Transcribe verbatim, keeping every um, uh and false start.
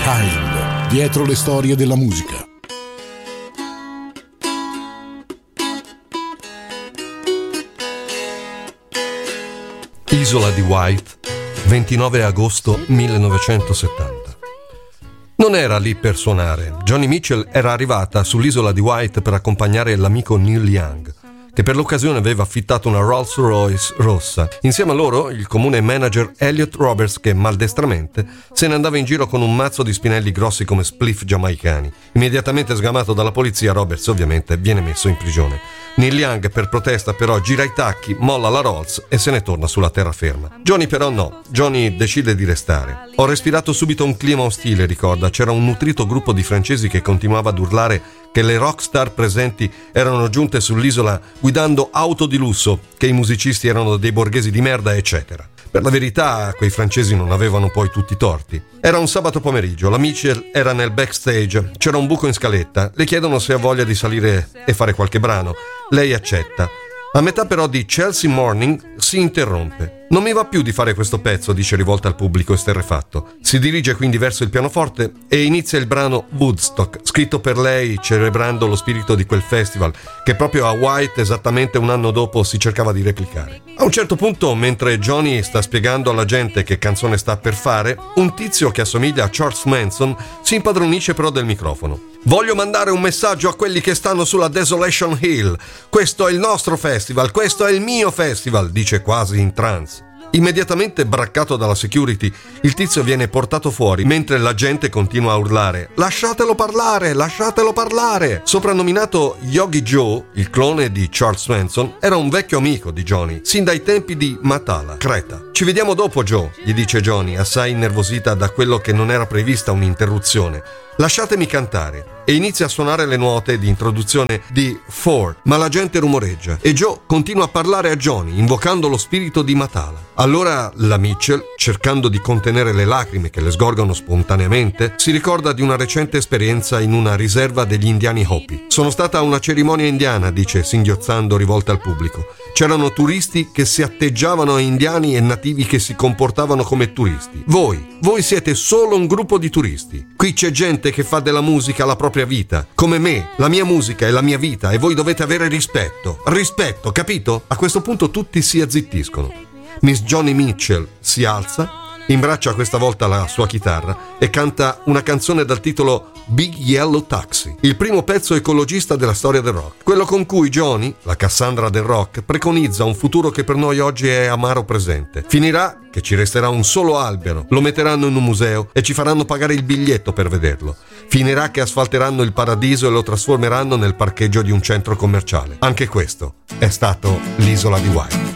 Behind, dietro le storie della musica. Isola di Wight, ventinove agosto millenovecentosettanta. Non era lì per suonare. Joni Mitchell era arrivata sull'isola di Wight per accompagnare l'amico Neil Young, che per l'occasione aveva affittato una Rolls Royce rossa. Insieme a loro il comune manager Elliot Roberts, che maldestramente se ne andava in giro con un mazzo di spinelli grossi come spliff giamaicani. Immediatamente sgamato dalla polizia, Roberts ovviamente viene messo in prigione. Neil Young, per protesta, però gira i tacchi, molla la Rolls e se ne torna sulla terraferma. Joni però no. Joni decide di restare. Ho respirato subito un clima ostile, ricorda. C'era un nutrito gruppo di francesi che continuava ad urlare che le rockstar presenti erano giunte sull'isola guidando auto di lusso, che i musicisti erano dei borghesi di merda, eccetera. Per la verità, quei francesi non avevano poi tutti i torti. Era un sabato pomeriggio, la Mitchell era nel backstage, c'era un buco in scaletta, le chiedono se ha voglia di salire e fare qualche brano. Lei accetta. A metà però di Chelsea Morning si interrompe. Non mi va più di fare questo pezzo, dice rivolta al pubblico esterrefatto. Si dirige quindi verso il pianoforte e inizia il brano Woodstock, scritto per lei celebrando lo spirito di quel festival che proprio a Wight esattamente un anno dopo si cercava di replicare. A un certo punto, mentre Joni sta spiegando alla gente che canzone sta per fare, un tizio che assomiglia a Charles Manson si impadronisce però del microfono. Voglio mandare un messaggio a quelli che stanno sulla Desolation Hill. Questo è il nostro festival, questo è il mio festival, dice quasi in trance. Immediatamente braccato dalla security, il tizio viene portato fuori mentre la gente continua a urlare «Lasciatelo parlare, lasciatelo parlare!». Soprannominato Yogi Joe, il clone di Charles Manson, era un vecchio amico di Joni, sin dai tempi di Matala, Creta. «Ci vediamo dopo, Joe», gli dice Joni, assai innervosita da quello che non era prevista un'interruzione. «Lasciatemi cantare». E inizia a suonare le note di introduzione di Four, ma la gente rumoreggia e Joe continua a parlare a Joni, invocando lo spirito di Matala. Allora la Mitchell, cercando di contenere le lacrime che le sgorgano spontaneamente, si ricorda di una recente esperienza in una riserva degli indiani Hopi. «Sono stata a una cerimonia indiana», dice singhiozzando rivolta al pubblico. «C'erano turisti che si atteggiavano a indiani e nativi che si comportavano come turisti. Voi, voi siete solo un gruppo di turisti. Qui c'è gente che fa della musica la propria vita, come me. La mia musica è la mia vita e voi dovete avere rispetto. Rispetto, capito?» A questo punto tutti si azzittiscono. Miss Joni Mitchell si alza, imbraccia questa volta la sua chitarra e canta una canzone dal titolo Big Yellow Taxi, il primo pezzo ecologista della storia del rock, quello con cui Joni, la Cassandra del rock, preconizza un futuro che per noi oggi è amaro presente. Finirà che ci resterà un solo albero, lo metteranno in un museo e ci faranno pagare il biglietto per vederlo. Finirà che asfalteranno il paradiso e lo trasformeranno nel parcheggio di un centro commerciale. Anche questo è stato l'isola di Wight.